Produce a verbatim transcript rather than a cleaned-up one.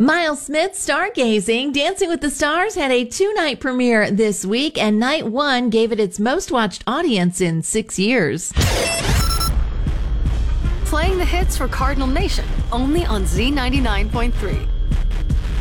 Miles Smith Stargazing, Dancing with the Stars had a two-night premiere this week, and night one gave it its most-watched audience in six years. Playing the hits for Cardinal Nation, only on Z ninety-nine point three.